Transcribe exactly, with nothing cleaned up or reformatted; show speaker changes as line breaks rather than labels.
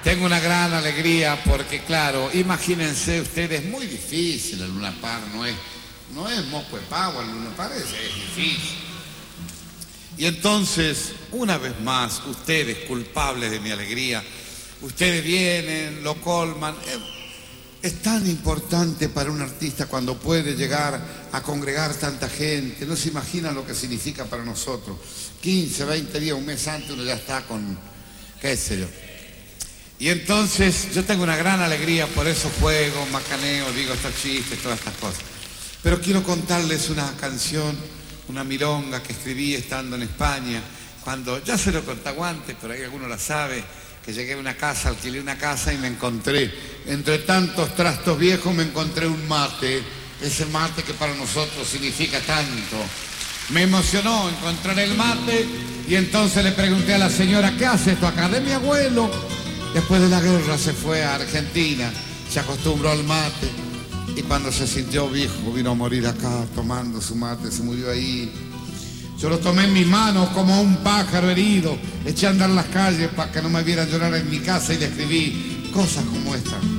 Tengo una gran alegría porque, claro, imagínense ustedes, muy difícil el Luna Park, no es, no es moco de pavo, el Luna Park es, es difícil. Y entonces, una vez más, ustedes, culpables de mi alegría, ustedes vienen, lo colman. Es tan importante para un artista cuando puede llegar a congregar tanta gente. No se imaginan lo que significa para nosotros. quince, veinte días, un mes antes uno ya está con, qué sé yo. Y entonces yo tengo una gran alegría por esos juegos, macaneos, digo estos chistes, todas estas cosas. Pero quiero contarles una canción, una milonga que escribí estando en España, cuando, ya se lo conté aguante, pero ahí alguno la sabe, que llegué a una casa, alquilé una casa y me encontré, entre tantos trastos viejos me encontré un mate, ese mate que para nosotros significa tanto. Me emocionó encontrar el mate y entonces le pregunté a la señora, ¿qué hace esto acá? De mi abuelo. Después de la guerra se fue a Argentina, se acostumbró al mate y cuando se sintió viejo vino a morir acá tomando su mate, se murió ahí. Yo lo tomé en mis manos como un pájaro herido, eché a andar las calles para que no me vieran llorar en mi casa y le escribí cosas como esta.